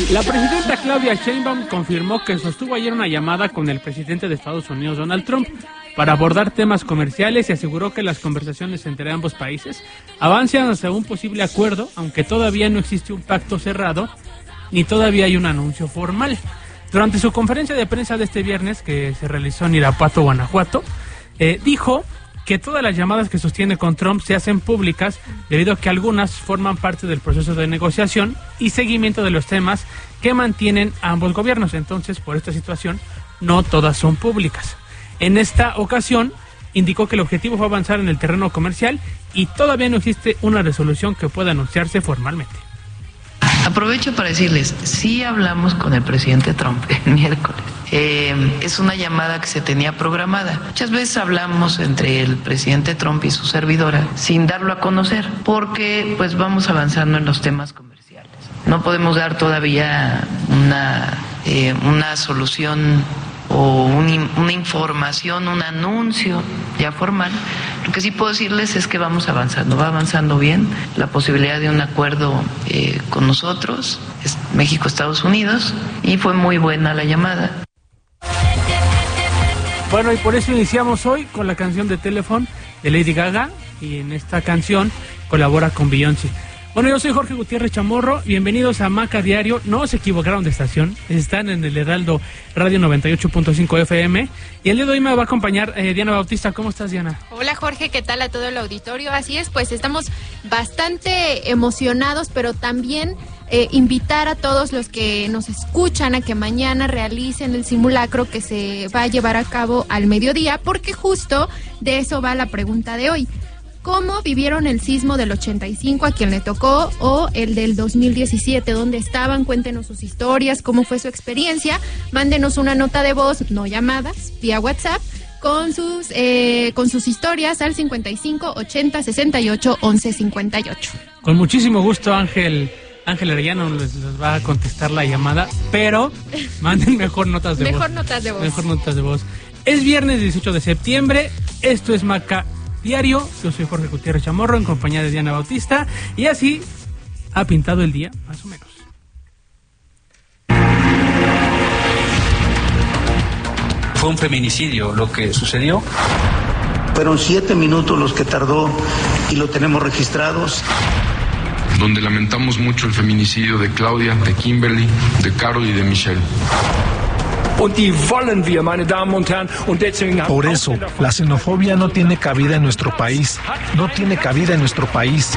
La presidenta Claudia Sheinbaum confirmó que sostuvo ayer una llamada con el presidente de Estados Unidos, Donald Trump, para abordar temas comerciales y aseguró que las conversaciones entre ambos países avanzan hacia un posible acuerdo, aunque todavía no existe un pacto cerrado ni todavía hay un anuncio formal. Durante su conferencia de prensa de este viernes, que se realizó en Irapuato, Guanajuato, dijo que todas las llamadas que sostiene con Trump se hacen públicas debido a que algunas forman parte del proceso de negociación y seguimiento de los temas que mantienen a ambos gobiernos. Entonces, por esta situación, no todas son públicas. En esta ocasión, indicó que el objetivo fue avanzar en el terreno comercial y todavía no existe una resolución que pueda anunciarse formalmente. Aprovecho para decirles, sí hablamos con el presidente Trump el miércoles. Es una llamada que se tenía programada. Muchas veces hablamos entre el presidente Trump y su servidora sin darlo a conocer, porque pues vamos avanzando en los temas comerciales. No podemos dar todavía una solución o una información, un anuncio ya formal. Lo que sí puedo decirles es que vamos avanzando, va avanzando bien la posibilidad de un acuerdo con nosotros, México, Estados Unidos, y fue muy buena la llamada. Bueno, y por eso iniciamos hoy con la canción de Telephone de Lady Gaga, y en esta canción colabora con Beyoncé. Bueno, yo soy Jorge Gutiérrez Chamorro, bienvenidos a Maca Diario. No se equivocaron de estación, están en el Heraldo Radio 98.5 FM, y el día de hoy me va a acompañar Diana Bautista. ¿Cómo estás, Diana? Hola, Jorge, ¿qué tal a todo el auditorio? Así es, pues estamos bastante emocionados, pero también invitar a todos los que nos escuchan a que mañana realicen el simulacro que se va a llevar a cabo al mediodía, porque justo de eso va la pregunta de hoy. ¿Cómo vivieron el sismo del 85 a quien le tocó o el del 2017? ¿Dónde estaban? Cuéntenos sus historias, cómo fue su experiencia. Mándenos una nota de voz, no llamadas, vía WhatsApp, con sus historias al 55 80 68 11 58. Con muchísimo gusto, Ángel Arellano les va a contestar la llamada, pero manden mejor notas de voz. Mejor notas de voz. Es viernes 18 de septiembre, esto es Maca Diario, yo soy Jorge Gutiérrez Chamorro en compañía de Diana Bautista, y así ha pintado el día, más o menos. Fue un feminicidio lo que sucedió. Fueron 7 minutos los que tardó y lo tenemos registrados. Donde lamentamos mucho el feminicidio de Claudia, de Kimberly, de Carol y de Michelle. Por eso, la xenofobia no tiene cabida en nuestro país. No tiene cabida en nuestro país.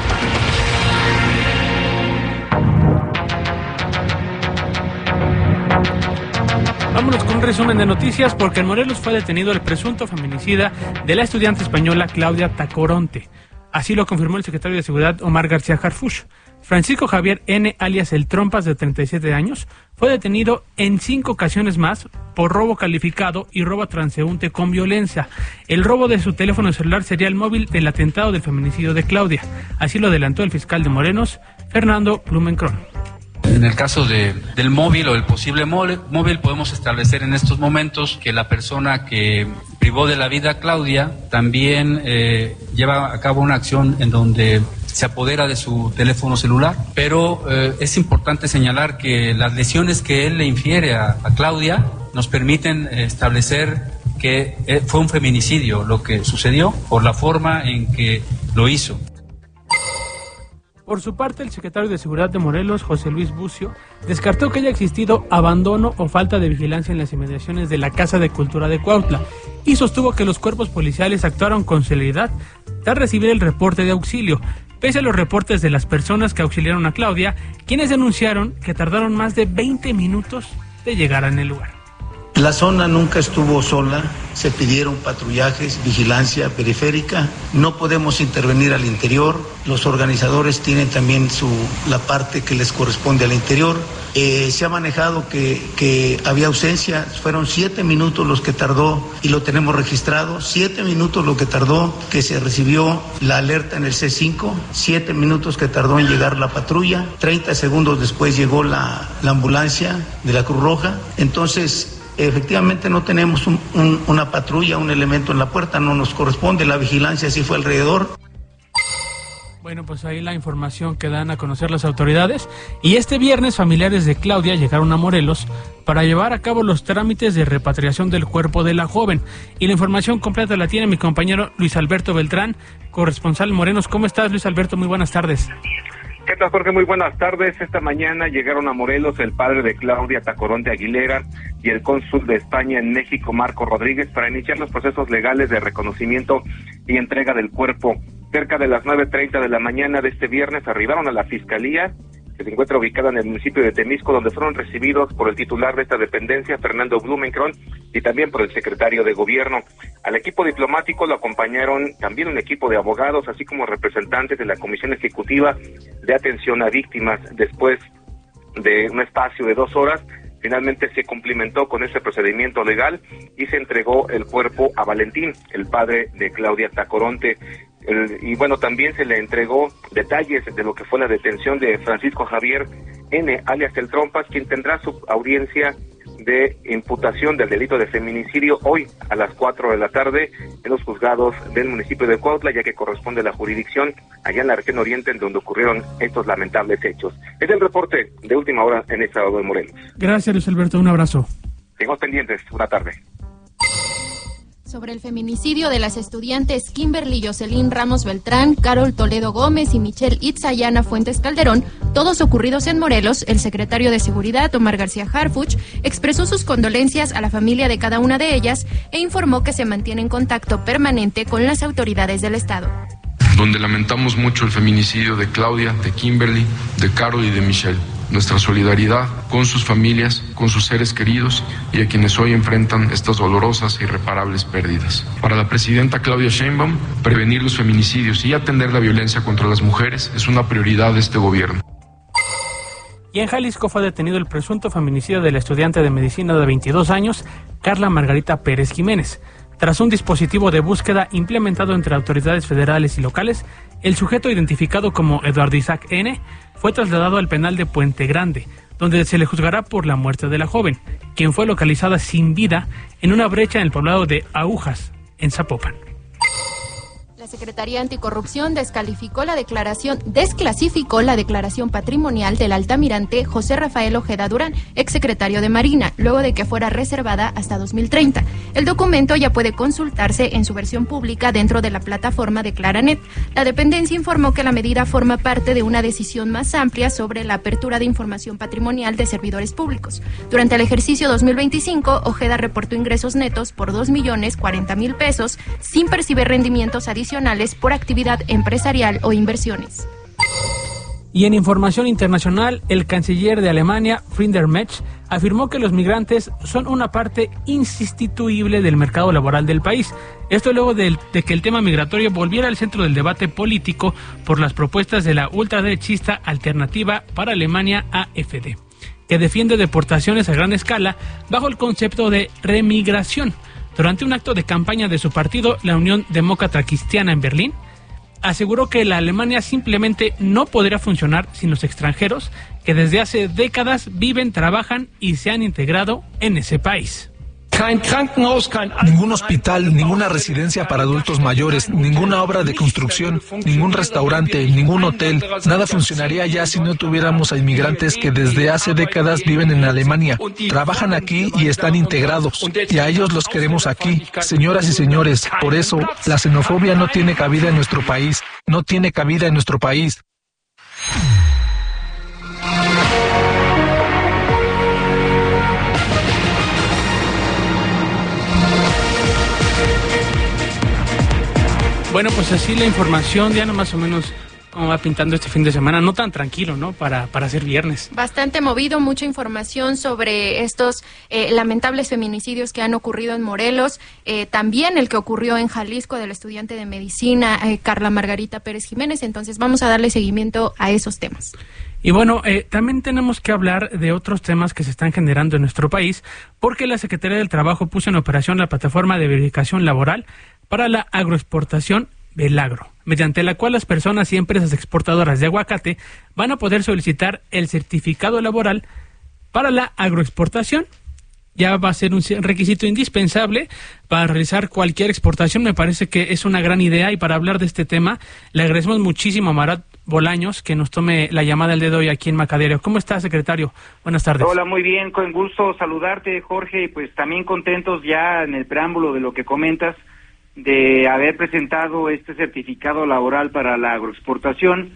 Vámonos con un resumen de noticias, porque en Morelos fue detenido el presunto feminicida de la estudiante española Claudia Tacoronte. Así lo confirmó el secretario de Seguridad Omar García Harfuch. Francisco Javier N., alias El Trompas, de 37 años, fue detenido en 5 ocasiones más por robo calificado y robo a transeúnte con violencia. El robo de su teléfono celular sería el móvil del atentado del feminicidio de Claudia. Así lo adelantó el fiscal de Morelos, Fernando Blumenkron. En el caso del móvil o el posible móvil, podemos establecer en estos momentos que la persona que privó de la vida a Claudia también lleva a cabo una acción en donde se apodera de su teléfono celular, pero es importante señalar que las lesiones que él le infiere a Claudia nos permiten establecer que fue un feminicidio lo que sucedió por la forma en que lo hizo. Por su parte, el secretario de Seguridad de Morelos, José Luis Bucio, descartó que haya existido abandono o falta de vigilancia en las inmediaciones de la Casa de Cultura de Cuautla y sostuvo que los cuerpos policiales actuaron con celeridad tras recibir el reporte de auxilio, pese a los reportes de las personas que auxiliaron a Claudia, quienes denunciaron que tardaron más de 20 minutos de llegar en el lugar. La zona nunca estuvo sola, se pidieron patrullajes, vigilancia periférica, no podemos intervenir al interior, los organizadores tienen también la parte que les corresponde al interior. Se ha manejado que había ausencia, fueron 7 minutos los que tardó y lo tenemos registrado, 7 minutos lo que tardó que se recibió la alerta en el C5, 7 minutos que tardó en llegar la patrulla, 30 segundos después llegó la ambulancia de la Cruz Roja. Entonces, efectivamente no tenemos una patrulla, un elemento en la puerta, no nos corresponde, la vigilancia sí fue alrededor. Bueno, pues ahí la información que dan a conocer las autoridades. Y este viernes familiares de Claudia llegaron a Morelos para llevar a cabo los trámites de repatriación del cuerpo de la joven. Y la información completa la tiene mi compañero Luis Alberto Beltrán, corresponsal Morelos. ¿Cómo estás, Luis Alberto? Muy buenas tardes. ¿Qué tal, Jorge? Muy buenas tardes. Esta mañana llegaron a Morelos el padre de Claudia Tacoronte Aguilera y el cónsul de España en México, Marco Rodríguez, para iniciar los procesos legales de reconocimiento y entrega del cuerpo. Cerca de las 9:30 de la mañana de este viernes arribaron a la Fiscalía, que se encuentra ubicada en el municipio de Temisco, donde fueron recibidos por el titular de esta dependencia, Fernando Blumenkron, y también por el secretario de Gobierno. Al equipo diplomático lo acompañaron también un equipo de abogados, así como representantes de la Comisión Ejecutiva de Atención a Víctimas. Después de un espacio de 2 horas, finalmente se cumplimentó con ese procedimiento legal y se entregó el cuerpo a Valentín, el padre de Claudia Tacoronte. Y bueno, también se le entregó detalles de lo que fue la detención de Francisco Javier N., alias El Trompas, quien tendrá su audiencia de imputación del delito de feminicidio hoy a las 4 de la tarde en los juzgados del municipio de Cuautla, ya que corresponde a la jurisdicción allá en la región oriente, en donde ocurrieron estos lamentables hechos. Es el reporte de última hora en el estado de Morelos. Gracias, Luis Alberto. Un abrazo. Seguimos pendientes. Buena tarde. Sobre el feminicidio de las estudiantes Kimberly Jocelyn Ramos Beltrán, Carol Toledo Gómez y Michelle Itzayana Fuentes Calderón, todos ocurridos en Morelos, el secretario de Seguridad, Omar García Harfuch, expresó sus condolencias a la familia de cada una de ellas e informó que se mantiene en contacto permanente con las autoridades del Estado. Donde lamentamos mucho el feminicidio de Claudia, de Kimberly, de Carol y de Michelle. Nuestra solidaridad con sus familias, con sus seres queridos y a quienes hoy enfrentan estas dolorosas e irreparables pérdidas. Para la presidenta Claudia Sheinbaum, prevenir los feminicidios y atender la violencia contra las mujeres es una prioridad de este gobierno. Y en Jalisco fue detenido el presunto feminicidio de la estudiante de medicina de 22 años, Carla Margarita Pérez Jiménez. Tras un dispositivo de búsqueda implementado entre autoridades federales y locales, el sujeto identificado como Eduardo Isaac N. fue trasladado al penal de Puente Grande, donde se le juzgará por la muerte de la joven, quien fue localizada sin vida en una brecha en el poblado de Agujas, en Zapopan. La Secretaría Anticorrupción desclasificó la declaración patrimonial del altamirante José Rafael Ojeda Durán, exsecretario de Marina, luego de que fuera reservada hasta 2030. El documento ya puede consultarse en su versión pública dentro de la plataforma de Claranet. La dependencia informó que la medida forma parte de una decisión más amplia sobre la apertura de información patrimonial de servidores públicos. Durante el ejercicio 2025, Ojeda reportó ingresos netos por 2.040.000 pesos, sin percibir rendimientos adicionales por actividad empresarial o inversiones. Y en información internacional, el canciller de Alemania, Friedrich Merz, afirmó que los migrantes son una parte insustituible del mercado laboral del país. Esto luego de que el tema migratorio volviera al centro del debate político por las propuestas de la ultraderechista Alternativa para Alemania, AfD, que defiende deportaciones a gran escala bajo el concepto de remigración. Durante un acto de campaña de su partido, la Unión Demócrata Cristiana en Berlín, aseguró que la Alemania simplemente no podría funcionar sin los extranjeros que desde hace décadas viven, trabajan y se han integrado en ese país. Ningún hospital, ninguna residencia para adultos mayores, ninguna obra de construcción, ningún restaurante, ningún hotel, nada funcionaría ya si no tuviéramos a inmigrantes que desde hace décadas viven en Alemania, trabajan aquí y están integrados, y a ellos los queremos aquí. Señoras y señores, por eso la xenofobia no tiene cabida en nuestro país, no tiene cabida en nuestro país. Bueno, pues así la información, Diana, más o menos cómo va pintando este fin de semana, no tan tranquilo, ¿no? Para ser viernes. Bastante movido, mucha información sobre estos lamentables feminicidios que han ocurrido en Morelos, también el que ocurrió en Jalisco del estudiante de medicina, Carla Margarita Pérez Jiménez. Entonces vamos a darle seguimiento a esos temas. Y bueno, también tenemos que hablar de otros temas que se están generando en nuestro país, porque la Secretaría del Trabajo puso en operación la plataforma de verificación laboral para la agroexportación Belagro, mediante la cual las personas y empresas exportadoras de aguacate van a poder solicitar el certificado laboral para la agroexportación ya va a ser un requisito indispensable para realizar cualquier exportación. Me parece que es una gran idea, y para hablar de este tema le agradecemos muchísimo a Marat Bolaños que nos tome la llamada el día de hoy aquí en Macadero. ¿Cómo está, secretario? Buenas tardes. Hola, muy bien, con gusto saludarte, Jorge, y pues también contentos ya en el preámbulo de lo que comentas, de haber presentado este certificado laboral para la agroexportación,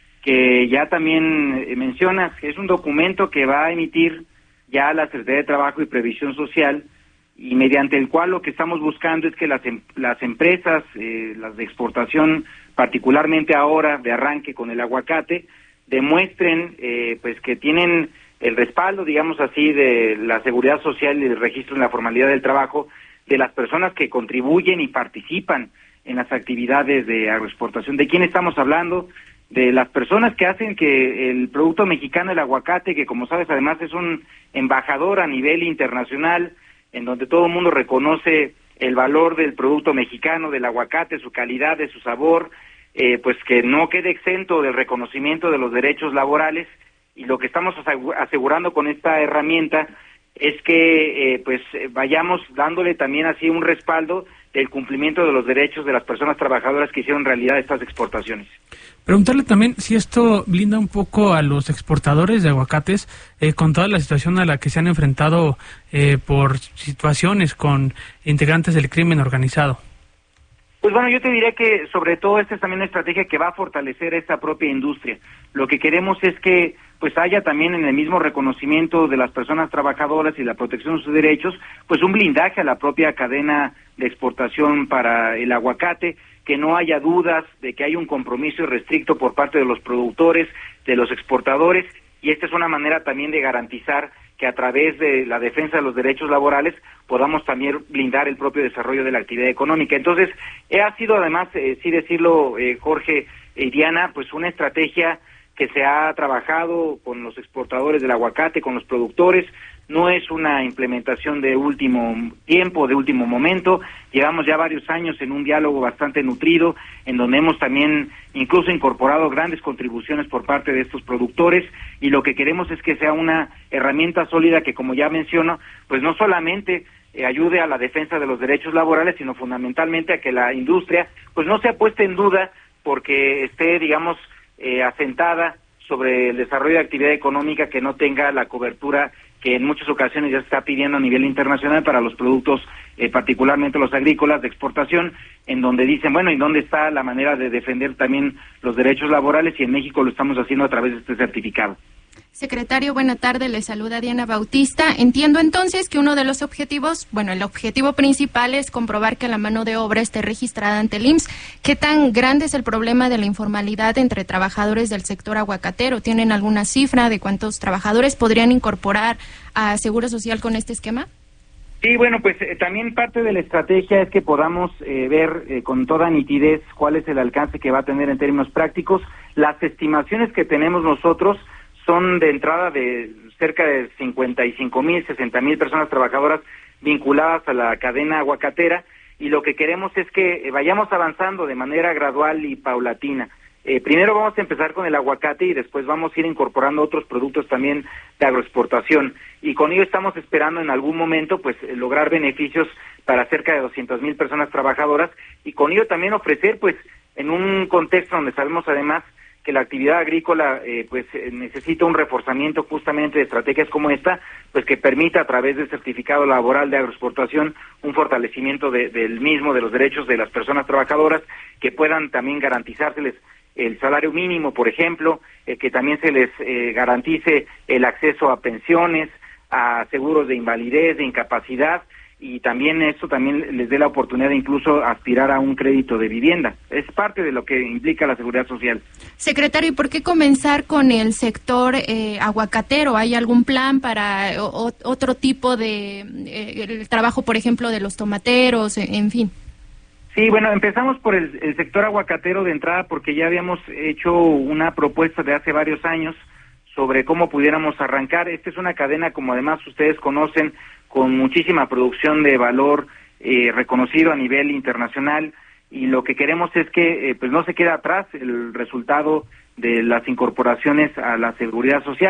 que ya también mencionas, que es un documento que va a emitir ya la Secretaría de Trabajo y Previsión Social, y mediante el cual lo que estamos buscando es que las empresas, las de exportación, particularmente ahora de arranque con el aguacate, demuestren pues que tienen el respaldo, digamos así, de la seguridad social y el registro en la formalidad del trabajo de las personas que contribuyen y participan en las actividades de agroexportación. ¿De quién estamos hablando? De las personas que hacen que el producto mexicano, el aguacate, que como sabes además es un embajador a nivel internacional, en donde todo el mundo reconoce el valor del producto mexicano, del aguacate, su calidad, de su sabor, pues que no quede exento del reconocimiento de los derechos laborales. Y lo que estamos asegurando con esta herramienta es que pues vayamos dándole también así un respaldo del cumplimiento de los derechos de las personas trabajadoras que hicieron realidad estas exportaciones. Preguntarle también si esto blinda un poco a los exportadores de aguacates con toda la situación a la que se han enfrentado por situaciones con integrantes del crimen organizado. Pues bueno, yo te diré que sobre todo esta es también una estrategia que va a fortalecer esta propia industria. Lo que queremos es que pues haya también en el mismo reconocimiento de las personas trabajadoras y la protección de sus derechos, pues un blindaje a la propia cadena de exportación para el aguacate, que no haya dudas de que hay un compromiso irrestricto por parte de los productores, de los exportadores, y esta es una manera también de garantizar que a través de la defensa de los derechos laborales podamos también blindar el propio desarrollo de la actividad económica. Entonces, ha sido además, sí decirlo, Jorge y Diana, pues una estrategia que se ha trabajado con los exportadores del aguacate, con los productores. No es una implementación de último tiempo, de último momento. Llevamos ya varios años en un diálogo bastante nutrido, en donde hemos también incluso incorporado grandes contribuciones por parte de estos productores, y lo que queremos es que sea una herramienta sólida que, como ya menciono, pues no solamente ayude a la defensa de los derechos laborales, sino fundamentalmente a que la industria pues no sea puesta en duda porque esté, digamos, asentada sobre el desarrollo de actividad económica que no tenga la cobertura que en muchas ocasiones ya se está pidiendo a nivel internacional para los productos, particularmente los agrícolas de exportación, en donde dicen, bueno, ¿y dónde está la manera de defender también los derechos laborales? Y en México lo estamos haciendo a través de este certificado. Secretario, buena tarde, le saluda Diana Bautista. Entiendo entonces que uno de los objetivos, bueno, el objetivo principal es comprobar que la mano de obra esté registrada ante el IMSS. ¿Qué tan grande es el problema de la informalidad entre trabajadores del sector aguacatero? ¿Tienen alguna cifra de cuántos trabajadores podrían incorporar a Seguro Social con este esquema? Sí, bueno, pues también parte de la estrategia es que podamos ver con toda nitidez cuál es el alcance que va a tener en términos prácticos. Las estimaciones que tenemos nosotros son de entrada de cerca de 55,000, 60,000 personas trabajadoras vinculadas a la cadena aguacatera, y lo que queremos es que vayamos avanzando de manera gradual y paulatina. Primero vamos a empezar con el aguacate y después vamos a ir incorporando otros productos también de agroexportación, y con ello estamos esperando en algún momento pues lograr beneficios para cerca de 200,000 personas trabajadoras, y con ello también ofrecer pues en un contexto donde sabemos además que la actividad agrícola necesita un reforzamiento justamente de estrategias como esta, pues que permita a través del certificado laboral de agroexportación un fortalecimiento del mismo, de los derechos de las personas trabajadoras, que puedan también garantizárseles el salario mínimo, por ejemplo, que también se les garantice el acceso a pensiones, a seguros de invalidez, de incapacidad, y también esto también les dé la oportunidad de incluso aspirar a un crédito de vivienda. Es parte de lo que implica la seguridad social. Secretario, ¿y por qué comenzar con el sector aguacatero? ¿Hay algún plan para otro tipo de el trabajo, por ejemplo, de los tomateros, en fin? Sí, bueno, empezamos por el sector aguacatero de entrada porque ya habíamos hecho una propuesta de hace varios años sobre cómo pudiéramos arrancar. Esta es una cadena, como además ustedes conocen, con muchísima producción de valor reconocido a nivel internacional, y lo que queremos es que pues no se quede atrás el resultado de las incorporaciones a la seguridad social.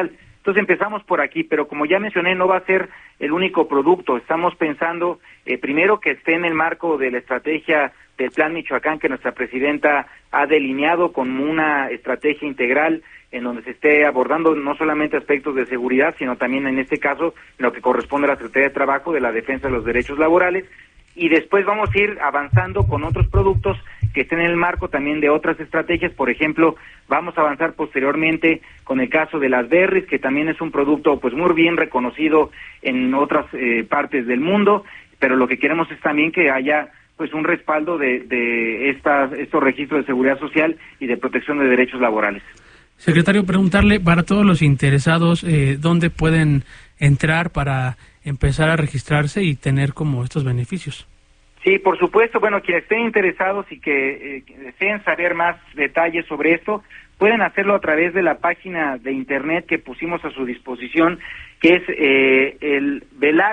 Entonces empezamos por aquí, pero como ya mencioné, no va a ser el único producto. Estamos pensando, primero, que esté en el marco de la estrategia del Plan Michoacán que nuestra presidenta ha delineado como una estrategia integral en donde se esté abordando no solamente aspectos de seguridad, sino también en este caso lo que corresponde a la Secretaría de Trabajo, de la defensa de los derechos laborales, y después vamos a ir avanzando con otros productos que estén en el marco también de otras estrategias. Por ejemplo, vamos a avanzar posteriormente con el caso de las berries, que también es un producto pues muy bien reconocido en otras partes del mundo, pero lo que queremos es también que haya pues un respaldo de estos registros de seguridad social y de protección de derechos laborales. Secretario, preguntarle para todos los interesados, ¿dónde pueden entrar para empezar a registrarse y tener como estos beneficios? Sí, por supuesto. Bueno, quienes estén interesados y que deseen saber más detalles sobre esto, pueden hacerlo a través de la página de internet que pusimos a su disposición, que es el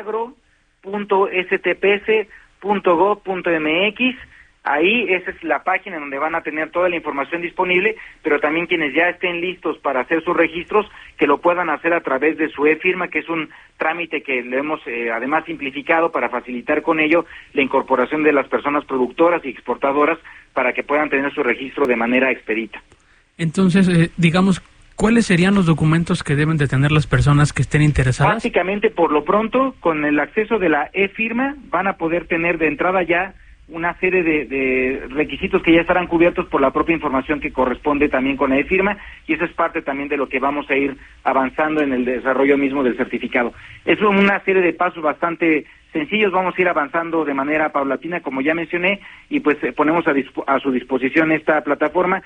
velagro.stps.gov.mx. Ahí esa es la página donde van a tener toda la información disponible, pero también quienes ya estén listos para hacer sus registros, que lo puedan hacer a través de su e-firma, que es un trámite que le hemos además simplificado para facilitar con ello la incorporación de las personas productoras y exportadoras para que puedan tener su registro de manera expedita. Entonces, digamos, ¿cuáles serían los documentos que deben de tener las personas que estén interesadas? Básicamente, por lo pronto, con el acceso de la e-firma, van a poder tener de entrada ya una serie de requisitos que ya estarán cubiertos por la propia información que corresponde también con la e-firma, y eso es parte también de lo que vamos a ir avanzando en el desarrollo mismo del certificado. Es una serie de pasos bastante sencillos, vamos a ir avanzando de manera paulatina, como ya mencioné, y pues ponemos a su disposición esta plataforma,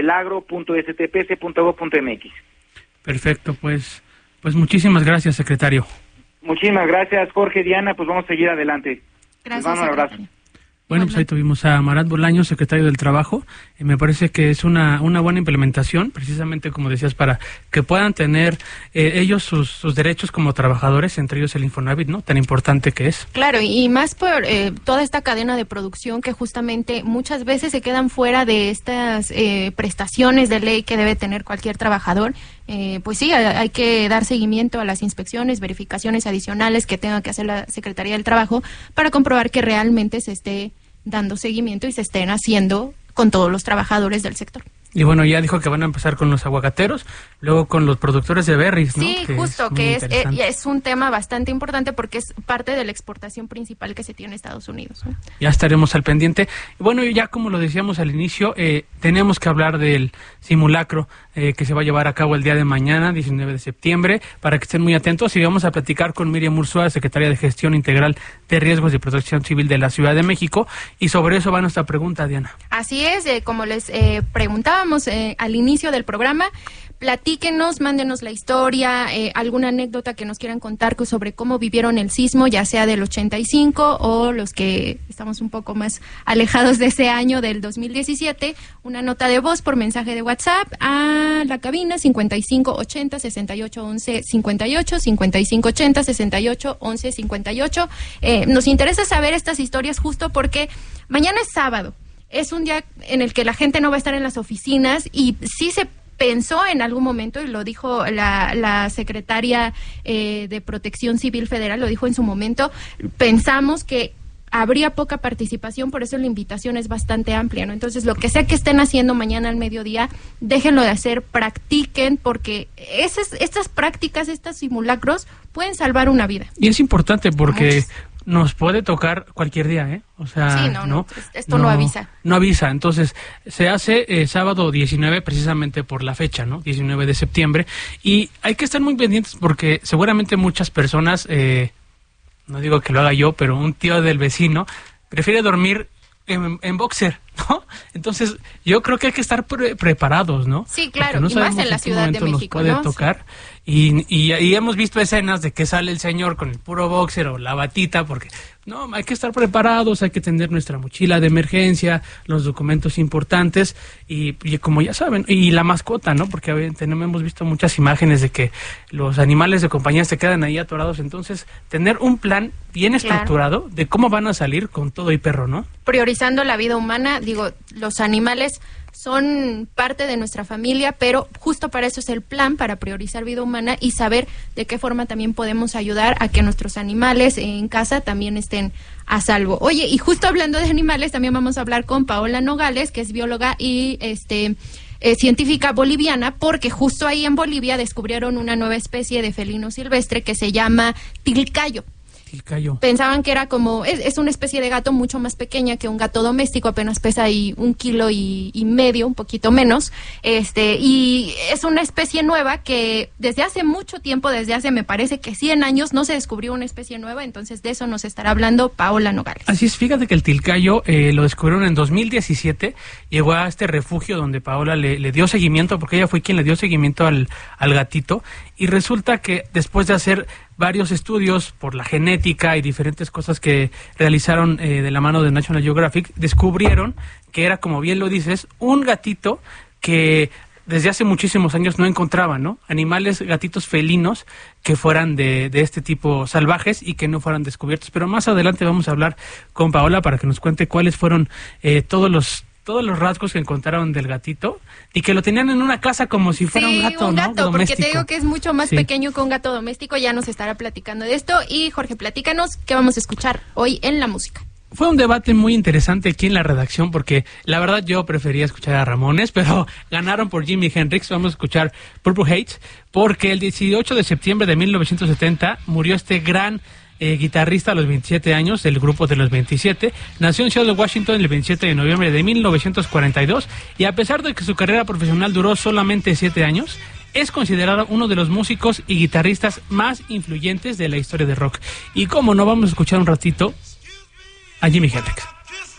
velagro.stps.gov.mx. Perfecto, pues muchísimas gracias, secretario. Muchísimas gracias, Jorge, Diana, pues vamos a seguir adelante. Gracias, Les mando un abrazo. secretario. Bueno, pues ahí tuvimos a Marat Bolaños, secretario del Trabajo. Me parece que es una buena implementación, precisamente como decías, para que puedan tener ellos sus derechos como trabajadores, entre ellos el Infonavit, ¿no? Tan importante que es. Claro, y más por toda esta cadena de producción que justamente muchas veces se quedan fuera de estas prestaciones de ley que debe tener cualquier trabajador. Pues sí, hay que dar seguimiento a las inspecciones, verificaciones adicionales que tenga que hacer la Secretaría del Trabajo para comprobar que realmente se esté dando seguimiento y se estén haciendo con todos los trabajadores del sector. Y bueno, ya dijo que van a empezar con los aguacateros, luego con los productores de berries, ¿no? Sí, justo, que es un tema bastante importante porque es parte de la exportación principal que se tiene en Estados Unidos, ¿no? Ya estaremos al pendiente. Bueno, ya como lo decíamos al inicio, tenemos que hablar del simulacro que se va a llevar a cabo el día de mañana, 19 de septiembre, para que estén muy atentos, y vamos a platicar con Miriam Ursúa, secretaria de Gestión Integral de Riesgos y Protección Civil de la Ciudad de México, y sobre eso va nuestra pregunta, Diana. Así es, como les preguntábamos al inicio del programa, platíquenos, mándenos la historia, alguna anécdota que nos quieran contar sobre cómo vivieron el sismo, ya sea del 85 o los que estamos un poco más alejados de ese año del 2017, una nota de voz por mensaje de WhatsApp a la cabina 5580 6811 58, 5580 6811 58. Nos interesa saber estas historias justo porque mañana es sábado. Es un día en el que la gente no va a estar en las oficinas y sí se pensó en algún momento, y lo dijo la secretaria de Protección Civil Federal, lo dijo en su momento, pensamos que habría poca participación, por eso la invitación es bastante amplia, ¿no? Entonces, lo que sea que estén haciendo mañana al mediodía, déjenlo de hacer, practiquen, porque estas prácticas, estos simulacros, pueden salvar una vida. Y es importante porque nos puede tocar cualquier día, ¿eh? O sea, sí, esto no avisa. No avisa, entonces se hace sábado 19 precisamente por la fecha, ¿no? 19 de septiembre, y hay que estar muy pendientes porque seguramente muchas personas, no digo que lo haga yo, pero un tío del vecino prefiere dormir en boxer, ¿no? Entonces, yo creo que hay que estar preparados, ¿no? Sí, claro, y más en la Ciudad de México, nos puede tocar. Y hemos visto escenas de que sale el señor con el puro boxer o la batita, porque no, hay que estar preparados, hay que tener nuestra mochila de emergencia, los documentos importantes y como ya saben, y la mascota, ¿no? Porque hemos visto muchas imágenes de que los animales de compañía se quedan ahí atorados, entonces tener un plan bien estructurado de cómo van a salir con todo y perro, ¿no? Priorizando la vida humana, digo, los animales son parte de nuestra familia, pero justo para eso es el plan, para priorizar vida humana y saber de qué forma también podemos ayudar a que nuestros animales en casa también estén a salvo. Oye, y justo hablando de animales, también vamos a hablar con Paola Nogales, que es bióloga y científica boliviana, porque justo ahí en Bolivia descubrieron una nueva especie de felino silvestre que se llama tilcayo. Pensaban que era como, es una especie de gato mucho más pequeña que un gato doméstico, apenas pesa ahí 1,5 kilos, un poquito menos, y es una especie nueva que desde hace mucho tiempo, desde hace me parece que 100 años, no se descubrió una especie nueva, entonces de eso nos estará hablando Paola Nogales. Así es, fíjate que el tilcayo lo descubrieron en 2017, llegó a este refugio donde Paola le dio seguimiento, porque ella fue quien le dio seguimiento al gatito, y resulta que después de hacer varios estudios por la genética y diferentes cosas que realizaron de la mano de National Geographic, descubrieron que era, como bien lo dices, un gatito que desde hace muchísimos años no encontraban, ¿no? Animales, gatitos felinos que fueran de este tipo salvajes y que no fueran descubiertos. Pero más adelante vamos a hablar con Paola para que nos cuente cuáles fueron todos los rasgos que encontraron del gatito y que lo tenían en una casa como si fuera un gato, ¿no? Porque doméstico. te digo que es mucho más pequeño que un gato doméstico. Ya nos estará platicando de esto. Y Jorge, platícanos qué vamos a escuchar hoy en la música. Fue un debate muy interesante aquí en la redacción porque la verdad yo prefería escuchar a Ramones, pero ganaron por Jimi Hendrix. Vamos a escuchar Purple Haze porque el 18 de septiembre de 1970 murió este gran guitarrista a los 27 años del grupo de los 27. Nació en Seattle, Washington el 27 de noviembre de 1942 y a pesar de que su carrera profesional duró solamente 7 años, es considerado uno de los músicos y guitarristas más influyentes de la historia del rock. Y como no, vamos a escuchar un ratito a Jimi Hendrix.